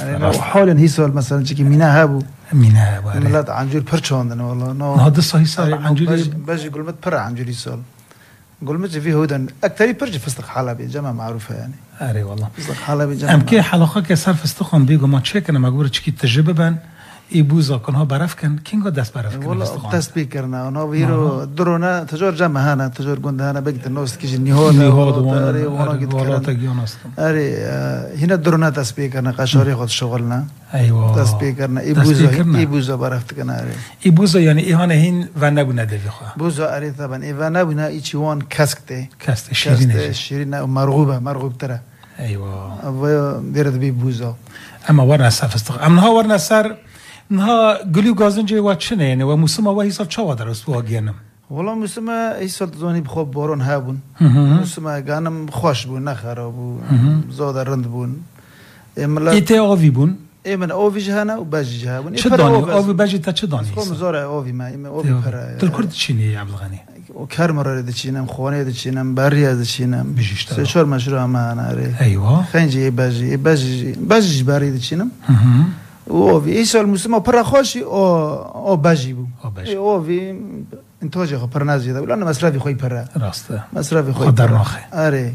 يعني حالا هي سال مثلا چی مینا هبو آره ملت عنجور پرچاندن والله نه هذا صحيح سال عنجوری باجي قلمت پر عنجوري سال قلمت في هودن اكثر برج فستق حلبي جماعه معروفه يعني آره والله فستق حلبي جماعه ام که حلقه که صرف استخوان بیگو ما چه کنه مگور چکی تجربه بن ای بوزا کنها برف کن کینگو دست برف کن والله دست بيكرنا انا ويرو درونا تجور جمع هنا تجور قند هنا بقت الناس كيجي نيهود وانا تجيوناست اري هنا درونا دست بيكرنا قشاري خود شغلنا ايوه دست بيكرنا اي بوزا برفت كنا اري ای بوزا یعنی ایهان هین و نبو ندوی خواه بوزا اري طبعا اي وانا بنا ايشي وان كاسكتي کست شیرینه شيرين مرغوب ترى ايوه و ديرد بي بوزا اما ورنا صرف استخوان امنها ورنا سر نها گلیو گازن جای واتشنه یعنی و موسم و حساب چه درست و آگینم والله موسم ایسال زونی بخوب بارون هابون موسم گانم خوش بون نخراب بون زاد رند بون ایت آوی بون من آوی جهانه و باجی جهان چه دانی آوی باجی تا چه دانی خم زاره آوی ما آوی پره تل کرد چینی عبدالغنی و کار مرا دچینم خوانه دچینم باری دچینم سه چهار مشروع ما ناره ایوه خنجی باجی باری دچینم اووی ایسال موسم پر خوشی او باجی بو اووی انتاج خو پر نزیده ولی مصرفی خوی پر راسته مصرفی خوی خدر ناخه آره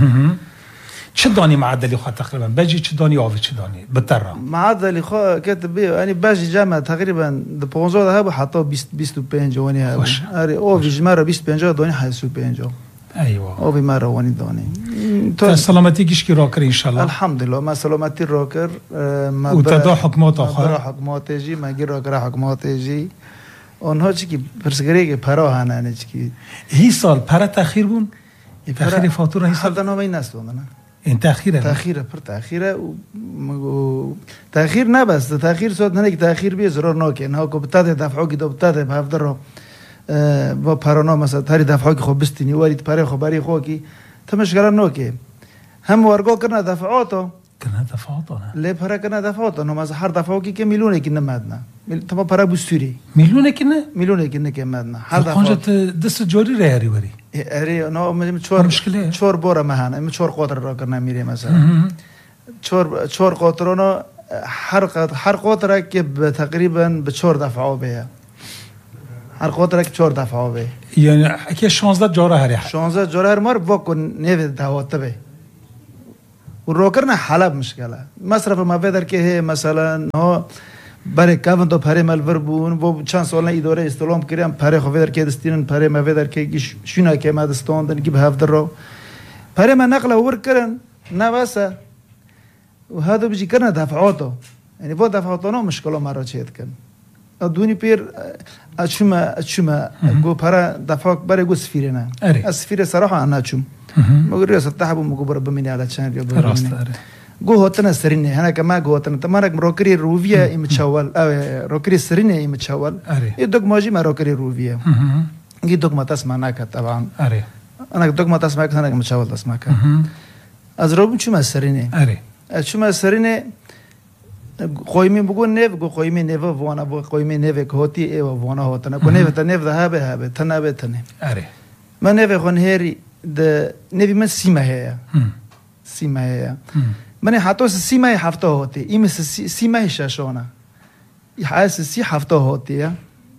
چه دانی معدلی خو تقریبا باجی چه دانی آوی چه دانی بتره معدلی خو کتب بی یعنی باجی جمع تقریبا 15 هبو حتی 25 ونی هبو آره اووی جمع 25 دانی 25 ايوه اووی مرا ونی دانی تو سلامتی کیش کی راکر ان شاء الله الحمدلله ما سلامتی راکر و تدا حکمات آخر حکمات جی مگی راکر حکمات جی اونها چی کی پرسگری که پرا هنانه چی کی هی سال پر تاخیر بون تاخیر فاتوره هی سال حتى نو نستوندن این تاخیره پر تاخیره تاخیر نه بس تاخیر صد نه که تاخیر بی ضرر نه که نه کو بتاده دفعو کی دو بتاده به هفته رو با پرانا مثلا تاری دفعو کی خوب بستنی ورید پره خبری خو کی تمشکل نه که هم ورگو کرنا دفعاتو لی پره کنه دفعاتو نو مثلا هر دفعو کی که میلیونه کی نمدنا تما پره بوستوری میلیونه کی نه میلیونه کی نه که مدنا هر دفعه خونجت دست جوری ری وری اری نو من چور بوره مهانه من چور قطر را کرنا میره مثلا چور قطرونو هر قطره که تقریبا به 4 دفعه به هر قطره که 4 دفعه به یعنی که 16 جوره هری 16 جوره هر مار با کن نوی دعوت به و روکرنا حلب مشکله مصرف ما بدر که مثلا ها برای کاون تو پره ملور بون و چند سال اداره استلام کردم پره خو بدر که دستین پره ما بدر که شونا که ما دستوندن کی به هفته رو پره ما نقل ور کردن نه واسه و هذا بيجي كنا دفعاته يعني فو دفعاتنا مشكله مرة چيت كن دوني بير اشما جو برا دفع برا جو سفيرنا السفير صراحه انا اشم مگر رئاسة تحب مقبر بمني على چان جو هوتنا سرينه هنا كما جو هوتنا تمارك روكري روفيا يمتشاول او روكري سرينه يمتشاول يدق ماجي ما روكري روفيا يدق ما تسمع طبعا انا دق ما تسمع انا متشاول تسمع از روبم چما سرينه چما سرينه قويمي بقول نيف قو قويمي نيف وانا بو قويمي نيف كهوتي اي وانا هوتنا كو نيف تنيف ذهب تنابه تنه ما نيف خون هيري د نيف من سيما هي سيما هي من حتى سيما هفته هوتي ايم سيما شاشونا يحاس سي هفته هوتي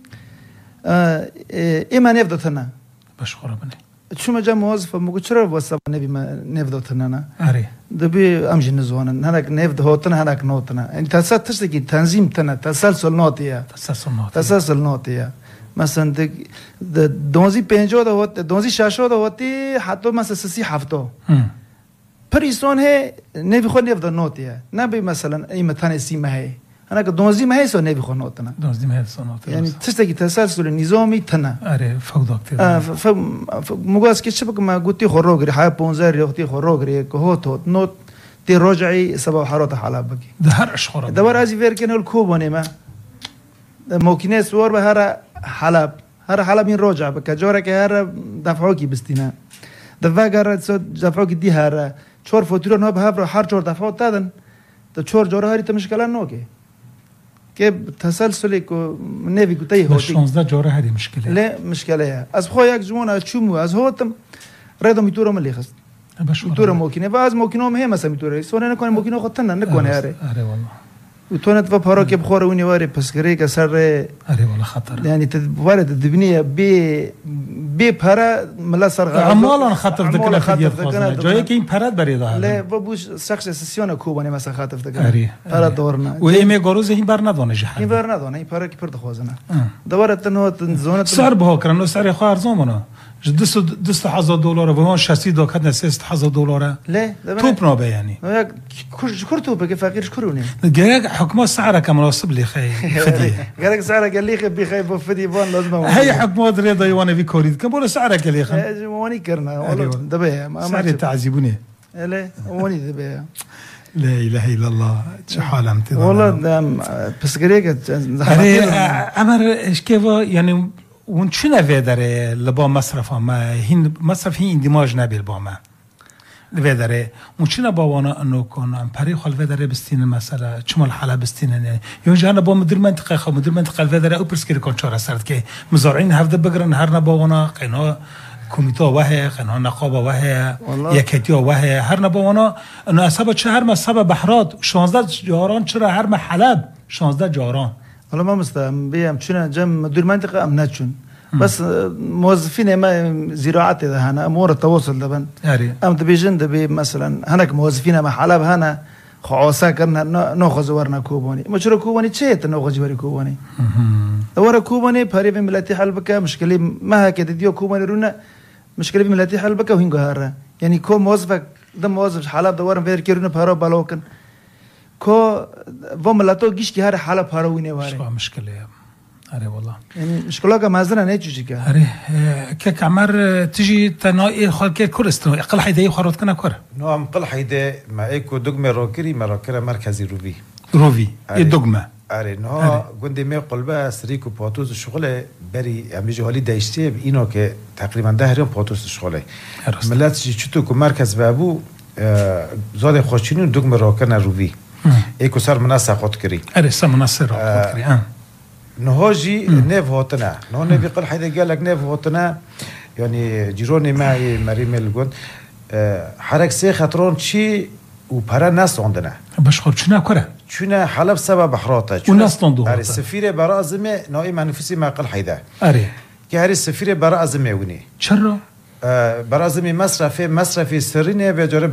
ايما نيف دتنا بشخوره بني شو جا موظف مگو چرا واسه نبی ما نفدوتنا نه دبی امجن نزوانن هناك نفد هوتنا هناك نوتنا انت تسلسل تنظيم تنا تسلسل نوتيا تسلسل نوتيا مثلا د دونزی پنجو ده هوت دونزی شاشو ده هوتی حتی مثلا سی هفتو پریسون ہے نبی خو نفد نوتيا نبی مثلا ای متن سیمه ہے انا دونزی ما هيسو نبي خنوتنا دونزی ما هيسو نوتنا يعني تستجي تسلسل النظامي تنا فوضى كثير مقاس كيشبك ما قلتي خروجري حي 15 ريختي خروجري كهوت نوت تي رجعي سبب حارات حلب ده هر اشخر ده ورازي فيركن الكوبوني ما ممكن سوار بهر حلب من رجع بكجورك هر دفعوكي بستينا دفعر دفعوكي دي هر چور فاتوره نه به هر چور دفعه دادن تو چور جوره هری مشکل نوکه که تسلسلی کو نوی گویی هوتی 16 جوره هری مشکله لا مشکله از خو یک جوان از چومو از هوتم ردم میتورم ملی خست وتورا ممكنه باز ممكنه هم مثلا میتوره سونه نکنه ممکنه خودتن نکنه اره والله وتونت و پارا که بخوره ونی واره پس گری که سر اره والله خطر يعني تبارد الدبنيه بي پارا ملا سر عمالا خطر دکن خدیت خواستن جایی که این پرد بریده لا بوش شخص سسیون کوبانی مثلا خاطف دکن پارا دورنا و ایمی گروز این بر ندانه جهان این بر ندانه این پارا کی پرد خوازنه دوباره تنو تنزونه سعر بها کرن و سعر خواه ارزامونه $200,000 و هون 60 دو کدن $6,000 لا توپ نابه یعنی كل توبه كيف فقير شكروني قالك حكمه سعرك مناسب لي خي فدي قالك سعرك قال لي خبي خايف فدي بون لازم هي حكمه رضا يوانا في كوريد كم بقول سعرك يا اخي واني كرنا والله دبي سعري تعذبوني لا واني دبي لا اله الا الله شو حال امتى والله بس قريك امر ايش كيف يعني اون چه نوی داره لبا مصرف ها ما هین مصرف هین اندماج نبیل با ما نوی داره اون چه نبا وانا انو کنم پری خالوی داره بستین مثلا چمال حالا بستین نه یا جانا با مدیر منطقه خو مدیر منطقه الوی داره او پرسکری کن چهار سرد که مزارعین هفته بگرن هر نبا وانا قینا کمیته واه قینا نقابه واه یکیتی واه هر نبا وانا انو اصابه چه هر مصابه بحرات 16 جاران چرا هر محلب 16 جاران والله ما مستهم بيهم شنو جم مدير منطقة أم ناتشون بس موظفين ما زراعات إذا هنا أمور التواصل دبن أم تبيجن دبي مثلا هناك موظفين ما حلب هنا خاصة كنا نأخذ ورنا كوباني مشروع كوباني شيء نأخذ وري كوباني ورا كوباني باري في ملاتي حلبك مشكلة ما هكذا ديو كوباني رونا مشكلة في ملاتي حلبك وهنجو هرا يعني كو موظفك دم موظف حلب دورن فير كيرونا بارو بالوكن كو وملاتو گیش که هر حالا پاروینه واره شو مشكله اره والله يعني مشكله که مازنه نه چیزی که اره که کمر تجي تناي خال که کورستو اقل حيده خرط کنه کور نعم قل حيده ما ايكو دغمه روكري مراكره مركزي روفي دغمه اره نه گنده می قلبه سریکو پاتوز شغله بری امیجه حالی داشته اینو که تقریبا 10 ریم پاتوز شغله ملت چطور که مرکز بابو زاد خوشینو دغمه راکنه روی ایکو سر مناسب خود کری اره سر مناسب خود کری نهاجی نف هاتنه نه نبی قل حیده گلک نف هاتنه یعنی جیرونی معی مریم الگوند حرک سه خطران چی و پره نساندنه باش خب چونه کره چونه حلب سبب بحراته و نستاندو اره سفیر برای ازمه نای منفسی ما قل حیده اره که هری سفیر برای ازمه ونی چرا برای ازمه مصرفی سرینه به جرب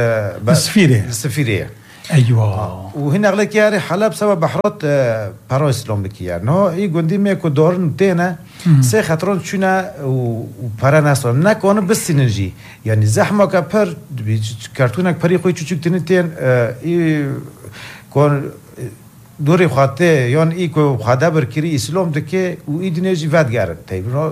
سفیره ايوه وهنا اغلى كياري حلب سبب بحرات برا اسلام بكيار نو اي گوندي ميكو دورن تينا سي خطرون چونا وبرا ناسو نكون بس سينرجي يعني زحمه كبر كرتونك بري خوي چوچك تنتين اي كون دوري خاطه يون اي كو خدا بركري اسلام دكه و اي دنيجي وادگار تيبرو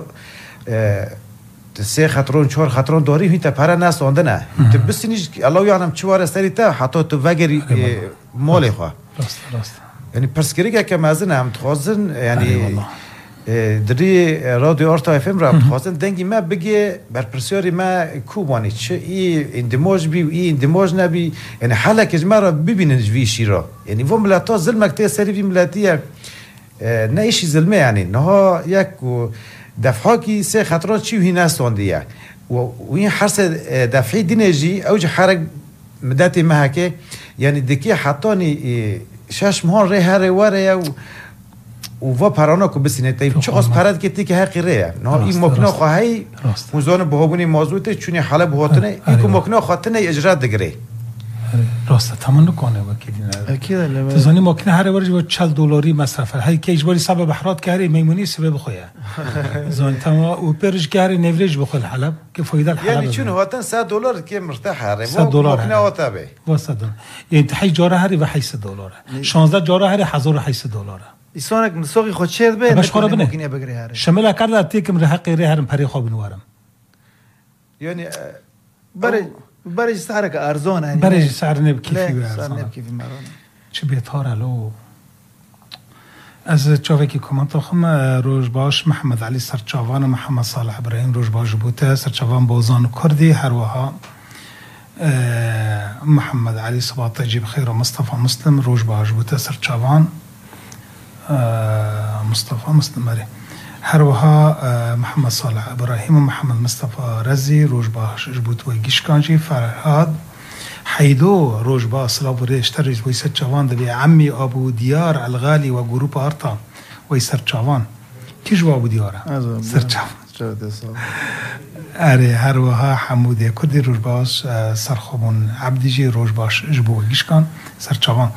سه خطرون چهار خطرون داری هیچ پره نسانده نه بس نیش الله یعنی چوار سری تا حتی تو وگری مال خوا راست یعنی پرسکری که مازن هم تخوازن یعنی دری رادیو آرتا اف ام را تخوازن دنگی ما بگه بر پرسیاری ما کوبانی چه ای اندماج بی و ای اندماج نبی یعنی حالا که ما را ببینن جویشی را یعنی و ملتا ظلمک ته سری بی ملتیه نه ایشی ظلمه یعنی نه یک دفعه کی سه خطرات چی هی نستاندیه و این حرس دفعی دینجی اوج حرک مدتی مهکه یعنی دکی حتانی شش ماه ره هر وره و پرانا کو بسینه تیم چه از پرد کتی که حقی ره نه این مکنه خواهی موزان بهابونی موضوعته چونی حالا بهاتنه این کو مکنه خاطنه اجرا دگره راست تمام نکنه وکیل اكيد لا تزانی ممکنه هر ورج با $40 مصرف هر کی اجباری سبب بحرات کاری میمونی سبب خویا زون تمام و پرج کاری نوریج بخول حلب که فایده الحلب یعنی چون هاتن $100 که مرتاح هره $100 ممکنه واتبه $100 یعنی تحی جاره هری و $8 16 جاره هری $8 يسونك من سوقي خود شيد به باش خراب ممكن يبقى هره شمل کرده تیکم ره حقی ره هرم پری خواب نوارم یعنی برج سعرك ارزون يعني برج سعر نبكي سعر نبكي في مارون چه بیتاره لو از چاوکی کامنت خم روز باش محمد علی سرچاوان و محمد صالح ابراهیم روز باش بوته سرچاوان بوزان کردی هر وها محمد علی صباطجی بخیر و مصطفی مسلم روز باش بوته سرچاوان مصطفی مسلم مری هروها محمد صالح ابراهیم و محمد مصطفى رزی روش باش جبوت و گیشکانجی فرهاد حيدو روج با صلاب اشترج ويسر جوان دبي عمي ابو ديار الغالي وجروب ارطا ويسر جوان كي جو ابو ديار سر جوان اري هروها حمودي كردي روج باش سرخبون عبديجي روج باش جبو گيشكان سر جوان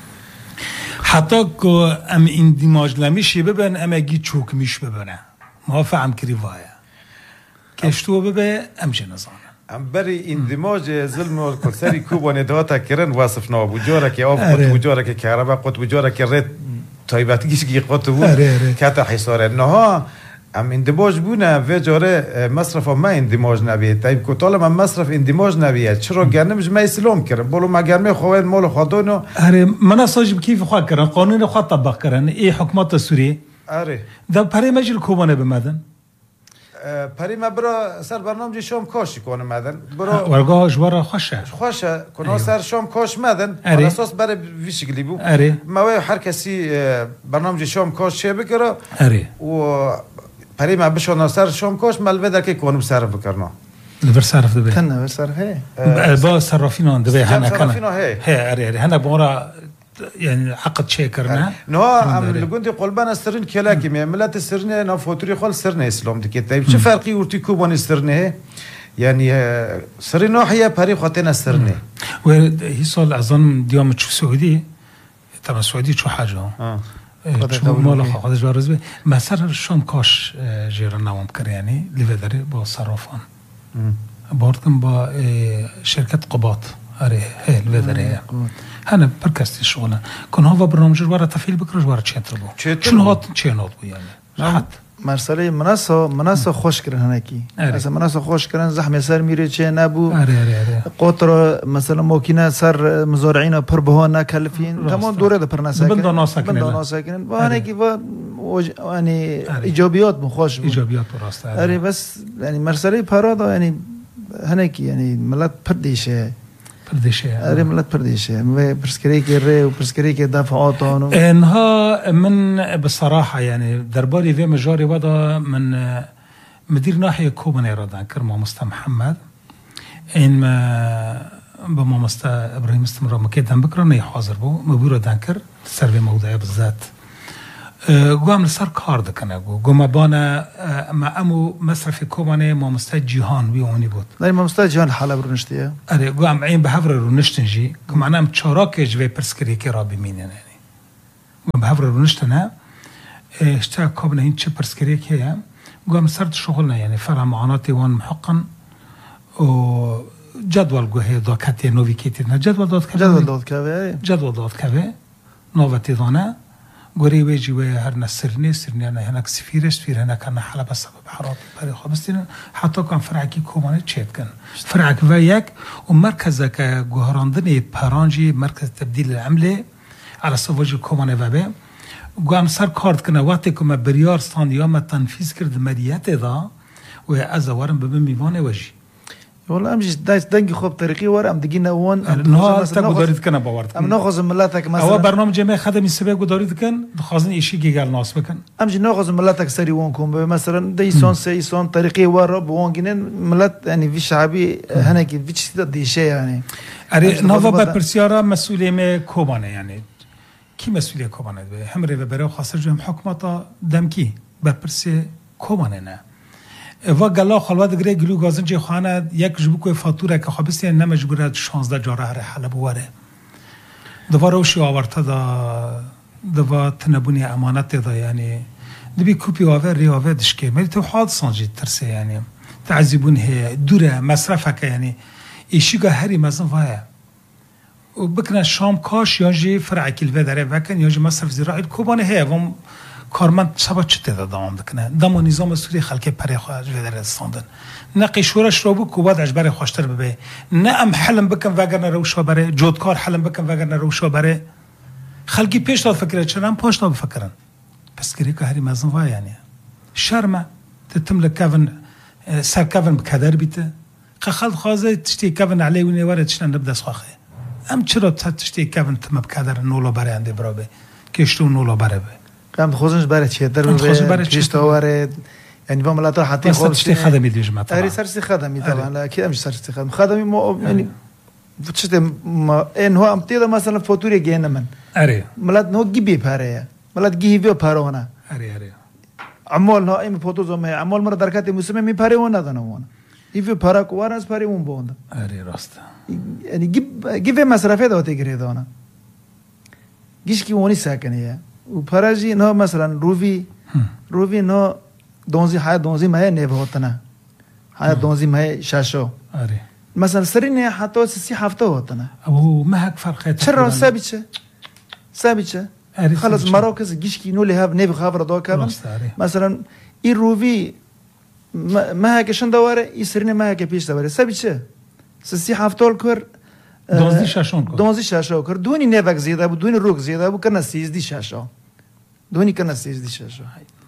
حتى كو ام اندماج لمشي ببن اما گي چوك مش ببنه ما فهم كريوايا كشتو ببه ام جنزان ام بري اندماج ظلم والكسري كوبا نداتا كرن وصفنا بجورة كي آب قط بجورة كي كهرباء قط بجورة كي ريت طيباتيش كي قط بو كاتا حصار نها ام اندماج بونا في جورة مصرف ما اندماج نبيه طيب كطالما مصرف اندماج نبيه چرا گرمش ما اسلام کرد بولو ما گرمه خوين مال خودونو اره من اساج كيف خوا کرن قانون خوا طبق کرن ای حکومت سوریه اره ده پری مجل کوبانه بمدن پری ما برا سر برنامج شام کاش کنه مدن برا ورگاه جوارا خوشه کنه سر شام کاش مدن على اساس برای ویشگلی بو ما هر کسی برنامج شام کاش چه بکره و پری ما بشون سر شام کاش ملوه در که کنم صرف بکرنا لبر صرف دبی تنه بر صرف هی با صرافینان دبی هنا صرافینا هی هنا بورا يعني عقد شيكرنا نو ام لقندي قلبان السرين كلاكي ملات السرين نا فوتوري خال سرنا اسلام دي طيب شو فرقي ورتي كوبان السرنه يعني سرين ناحيه بري خاطينا السرنه وهي صار اظن ديوم تشوف سعودي طبعا السعودي شو حاجه شو مال خاطر جارز ما سر الشام كاش جيرنا ممكن يعني ليفدري با صرافان بارتم با شركه قباط اري هي ليفدري هنا بركستي شغله كون هو برنامج جواره تفعيل بكره جواره تشنتربو شنو هات تشينوت يعني حد مرسله مناسه خوش کردن هنکی مثلا مناسه خوش کردن زحمه سر میره چه نبو قطر مثلا ممکنه سر مزارعین پر بها نکلفین تمام دوره پر نساکن بند ناساکن و هنکی و یعنی ایجابیات خوش ایجابیات راست اره بس یعنی مرسله پرادا یعنی هنکی یعنی ملت پردیشه اره ملت پردیشه و برسکری که ره و برسکری که دفعاتان انها من بصراحه يعني درباري في مجاري وضع من مدير ناحيه كوبان ايرادان كرم مست محمد ان ما بما مست ابراهيم استمرار مكيدن بكره ني حاضر بو مبير دانكر سيرفي موضوعي بالذات قام لسر كار دكنا قام بانا ما امو مصرف كوبانه ما مستد جهان ويوني بود لا ما مستد جهان حلب رونشتيه اري قام عين بحفر رونشتنجي كما انا مشارك جوي برسكري كي رابي مين يعني بحفر رونشتنا اشتاق كوبانه هين تش برسكري كي قام صرت شغلنا يعني فرع معاناتي وان محقا و جدول جوه دوكاتي نوفيكيتي جدول داد كافي نوفاتي دانا گوری ویجی و هر نسرنی نه هناك سفیر هناك أنا حلب السبب حرات برای خبستین حتی کن فرعکی کومانه چیت کن فرعک و یک و مرکز که گوهراندنی پرانجی مرکز تبدیل العمله على سوژ کومانه و به قام سر کارت کنه وقتی که ما بریار ستان یا ما تنفیذ کرد مریت دا و از وارم به میوانه وجی والله امجي دنگي خوب طريقي ورا ام دقينا وون انه تاكو داريد كنا باورت ام ناخذ ملاتك مثلا هو برنامج ما خدمي سباق داريد كان خازن شيء قال ناس بكن امجي ناخذ ملاتك سري وونكم مثلا ديسون سيسون طريقي ورا بوونجين ملات يعني في شعبي هناك فيش دي شيء يعني اري نوفا برسيارا مسؤوليه ما كوبانه يعني كي مسؤوليه كوبانه همري ببرو خاصه جم حكومه دمكي برسي كوبانه و گلا خلوت گره گلو گازن جه خانه یک جبو کوی فاتوره که خبستی نمجبوره 16 جاره هر حلب واره دوباره وشی آورته دوا تنبونی امانت دا یعنی دبی کوپی آور ری آور دشکه میری تو حاد سانجی ترسه یعنی تعذیبون هی دوره مصرفه که یعنی ایشیگا هری مزن وایه و بکنه شام کاش یا جی فرع کلوه داره وکن یا جی مصرف زراعی کوبانه هی و کارمند شبا چته دوام دکنه دم نظام سوری خلک پره خواهد و در استاندن نقی شورش رو بو کوباد اجبار خوشتر ببه نه ام حلم بکن وگر نروشا بره جودکار حلم بکن وگر نروشا بره خلکی پیش داد فکره چرا پاش داد بفکرن پس گری که هری مزن وای یعنی شرمه تتم لکون سر کون بکدر بیته خالد خوازه تشتی کون علی و نیواره تشنن نبدا سخاخه ام چرا تشتی کون تم بکدر نولا بره انده برابه کشتو نولا بره هم خوزنش برای چیه در پیشتاوره يعني بام لا تروح حتى خالص تشتي خدمي دي جماعه طبعا سرسي خدمي طبعا لا اكيد مش سرسي خدمي مو يعني فتشت ان هو امتيدا مثلا فوتوري جينا من اري ملات نو جيبي باريا ملات جيبي بارونا اري عمول نو اي فوتو زوم عمول مر دركات موسم مي باريونا دنونا يفي باراك وارس باريون بوند اري راست يعني جيب مصرفه دو تجري دونا جيش كي وني ساكنيه وباراجي نو مثلا روفي نو دونزي حياة دونزي ما هي نيف هوتنا حياة دونزي ما هي شاشو أري مثلا سريني حتى سي حفته هوتنا أو ما هك فرق شرا ثابتة خلص مراكز جيش كي نولي هاب نيف خابر دو كابن مثلا يروفي ما هك شن دواره يسريني ما هك بيش دواره ثابتة سي حفته الكر دونزي شاشو كر دوني نيفك زيادة دوني روك زيادة وكنا سيز دي شاشو دوني كنا سيز دي شاشو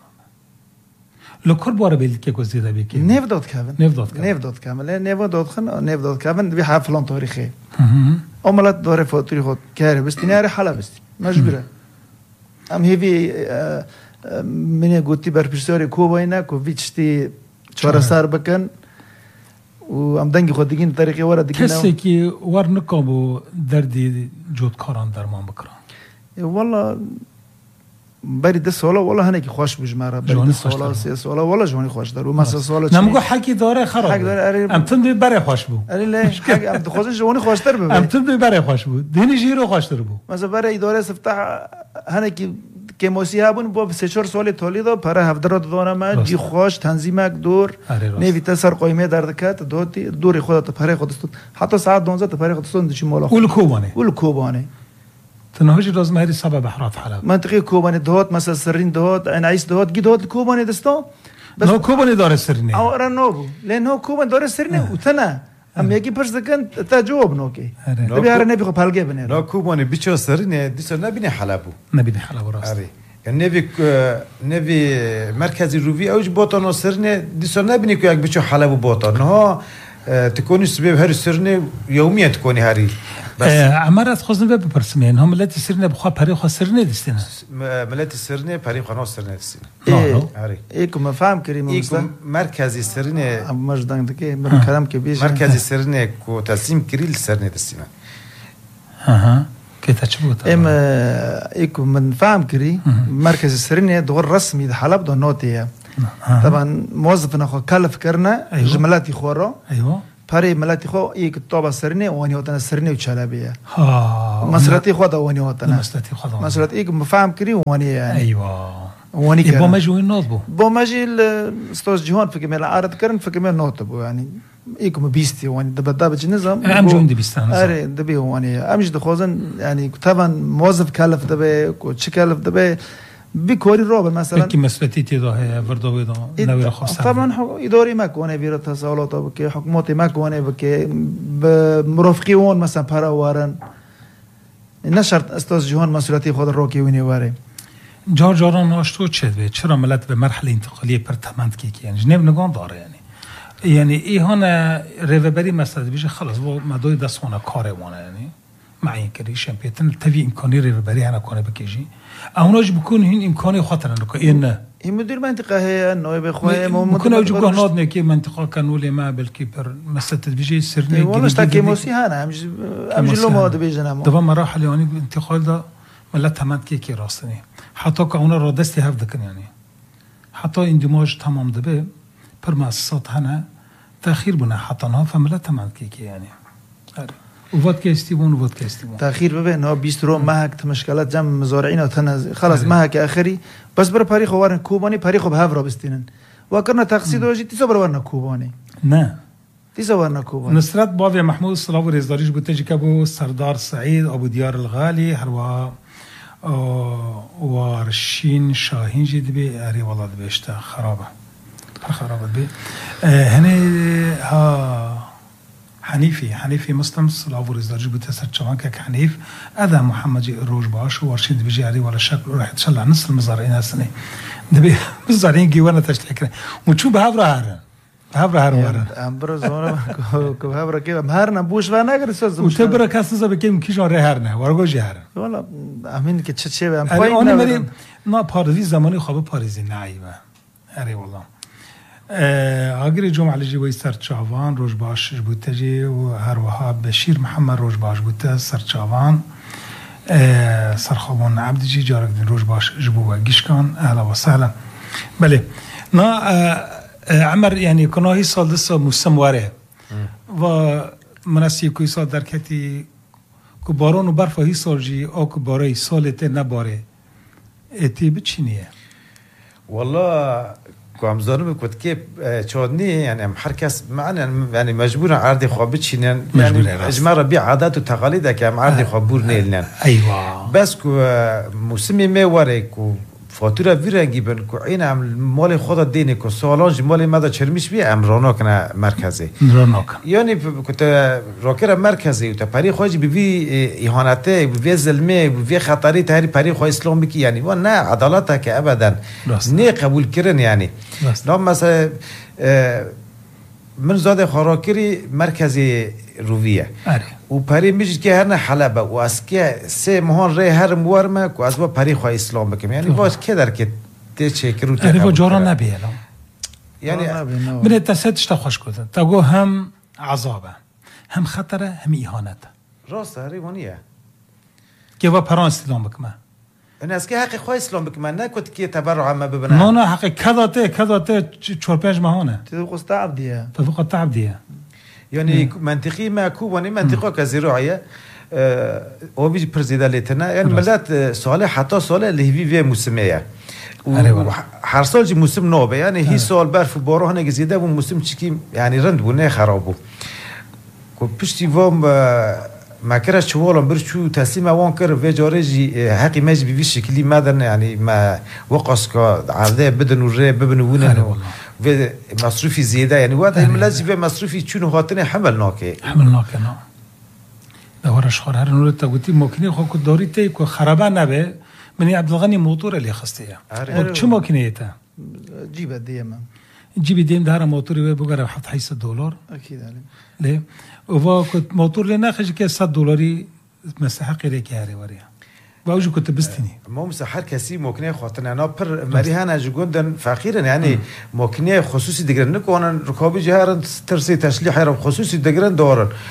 لو كربوره بيلكي كوزيدا بيكي نيف دوت كامل نيف دوت كامل بي حفلون تاريخي املات دور فوتوري خود كاري بس تناري حلا بس مجبره ام هيفي من قلتي بربيسوري كوباينا كوفيتشتي چورسار بكن و ام دنگي خود دگين طريقي ورا دگين كسي كي ورنكو دردي جود كاران درمان بكرا والله بري ده سوالا والله هنيك خوش بجمارة بري سوالا سي سوالا والله جواني خوش دار وما سوالا نمگو حقی داره خراب حق داره ام تندی برای خوش بو اری ليش حق ام تخوزن جواني خوش دار ببري ام تندی برای خوش بو دینی جیرو خوش دار بو مثلا بري اداره سفتح هنيك كموسي هابون بو 3-4 سال توليدو برای هفدرات دونه ما جي خوش تنظیمک دور نویت سر قایمه دردکات دوتی دوری خودت برای خودت حتی ساعت 12 برای خودت چی مولا ول کوبانه تنهاجي راز مهري سبب احراف حلب منطقي كوباني دوت مثلا سرين دوت انا عايز دوت جي دوت كوباني دستو بس نو كوباني دار سرني او رنوبو لان هو كوبان دار سرني وتنا ام يجي برس كان تجاوب نوكي تبي هر نبي خبالجه بنه نو كوباني بيچو سرني ديسو نبي حلبو راست نبي مركزي روفي اوج بوتانو سرني ديسو نبي كو يك بيچو حلبو بوتان نو تكوني سبب هر سرني يوميا تكوني هاري عمارت خوزن بپرسمین هم ملتی سرنه بخوا پری خوا سرنه دستینه ملتی سرنه پری خوا سرنه دستینه ایکم فهم کریم ایکم مرکزی سرنه مجدان دکی من کلام که بیش مرکزی سرنه کو تسلیم کریل سرنه دستینه که تچبوت ایکم من فهم کری مرکزی سرنه دور رسمی ده حلب دو نوتیه طبعا موظفنا خو کلف کرنا جملاتی خورا ايوه پاره ملتی خو یک طابه سرنه وانی هوتن سرنه و چلبیه مسرتی خو دا وانی هوتن مسرت یک مفهم کری وانی يعني ايوه وانی با مجوی نوت با مجیل استاذ جهان فکر مل عرض کردن فکر مل نوت بو يعني ایکم بیستی وانی دبدا بچ نظام ام جون دی بیستان اره دبی وانی امش دخوزن يعني طبعا موظف کلف دبه کو چ کلف دبه بكوري روب مثلا بكي مسؤوليتي تيدا وردوي دا نوير خاص طبعا اداري ما كونه بيرة تساؤلات بك حكومتي ما كونه بك مرافقيون مثلا برا وارن نشرت استاذ جهان مسؤوليتي خود روكي ويني واره جاران اشتو چه چرا ملت به مرحله انتقالیه پرتمند کی یعنی جنب نگان داره یعنی ایهان ریوبری مثلا بیش خلاص با مدای دستونه کار وانه یعنی معین کردی شمپیتن توی امکانی ریوبری هنر کنه بکیجی اوناش بکن این امکانی خاطر نکو این نه این مدیر منطقه هی نایب خواه ممکن اوج گهناد نه که منطقه کنول ما بلکی پر مثلا تدبیجی سرنی والله اشتاکی موسی هنه همش لو ماده بیجنم دوام مراحل یعنی انتقال دا ملت تمند کی راستنی حتی که اونا را دستی هفت کن یعنی حتی اندماج تمام دبه پر مؤسسات هنه تأخیر بنا حتی نه فملت تمند کی یعنی وقت كاستيبون وقت كاستيبون تأخير ببين هو بيسترو ماهك مشكلات جم مزارعين وتنز خلاص ماهك آخري بس برا باريخ وارن كوباني باريخ بهافرا بستينن وكرنا تقصيد وجي تيسو برا ورنا كوباني نه تيسو ورنا كوباني نصرت بابي محمود صلاح ورزداريش بتجي كابو سردار سعيد أبو ديار الغالي هروا وارشين شاهين جد بي أري والله دبيشتا خرابة بي هني ها حنيفي مسلم صلاح ورزداريش بتسر جوان كك حنيف هذا محمد روج باش وارشين دبيجي أري ولا شك راح تشلع نص المزارعين هالسنة دبي مزارعين جيوانا تشتكي وشو بهافرا هارن هبره هر ورن امبر زونه کو هبره که هر نبوش و نگر سوز و تبره کسی بگیم کیشان ره هر نه ورگو جهر والا امین که چه هم پایین نبریم نه پارزی زمانی خواب پارزی نایبه اره والله آگری جمعه علی جوی سرچاوان روز باش بوده جی و هر وها بشیر محمد روز باش بوده سرچاوان سرخوان عبد جی جارک دین روز باش جبوا گیشکان اهلا و سهلا بله نا عمر يعني كنا هي سال لسه موسم واره و مناسب کوی سال در کتی که باران و برف هی سال جی او که باره سالته نباره اتی بچینیه والله كم زارم كنت كيف شادني يعني هر کس معنا يعني مجبور عرض خواب بچینن يعني اجماع ربي عادات و تقاليد که عرض خوابور نیلن ايوه بس کو موسمی میواره کو فاتوره ویرنگی بن کو این عمل مال خود دینه کو سالانج مال ماذا چرمیش بی امرانا کنه مرکزی رونق یعنی کت راکر مرکزی و تا پری خواهی بی اهانته بی ظلمه بی خطری تهری پری خواهی اسلام بکی یعنی و نه عدالته که ابدا نه قبول کردن یعنی نام مثلا من زاده خاراکری مرکزی رویه و پری میشه که هر نه حلبه و از که سه ماهان ره هر موارمه که از با پری خواه اسلام بکم یعنی باز که در که ته چه کرو یعنی با جاران نبیه یعنی من تسدش تا خوش کردن تا گو هم عذابه هم خطره هم ایهانته راست هریوانیه که با پران اسلام بکمه این از که حق خواه اسلام بکمه نکت که تبرع همه ببنه نه حق کداته 4-5 ماهانه تدوق تعب دیه تدوق تعب دیه يعني منطقي ما كوباني منطقه كزراعيه او بيجي بريزيداليتنا يعني ملات سؤال حتى سؤال اللي هي في موسميه هر سال جي موسم نوبه يعني هي سال برف بارو هنه زياده و موسم چيكي يعني رند بونه خرابو کو پشتي وام ما كره شوالم برشو تسليم وان كر في جارجي حقي ماجي بي شكلي مدن يعني ما وقص كا عرضه بدن وره ببنونه و مصروفی زیاده یعنی وقت ملازم به مصروفی چون هاتنه حمل ناکه نه دورش خور هر نور تا گوتی ماکینه خو کو داری ته کو خرابه نبه من عبدالغنی موتور اللي خسته چه ماکینه تا جيب ديما جيب ديم ده موتور و بقرا حط $100 اكيد علي ليه و كنت موتور لنا خش که $100 مستحق لك يا وريا باوجو كنت بستني مو مسحر كسي ممكن خاطر انا بر مريهانا جوندن فقيرا يعني ممكن خصوصي دغرن كون ركاب جهر ترسي تشليح خصوصي دغرن دورن